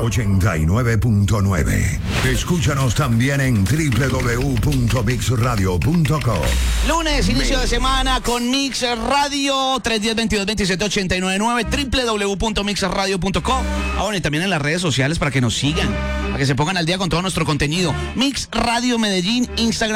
89.9. Escúchanos también en www.mixradio.co. Lunes, inicio de semana con Mix Radio, 310-22-27-899, www.mixradio.co. Bueno, y también en las redes sociales para que nos sigan, para que se pongan al día con todo nuestro contenido. Mix Radio Medellín, Instagram.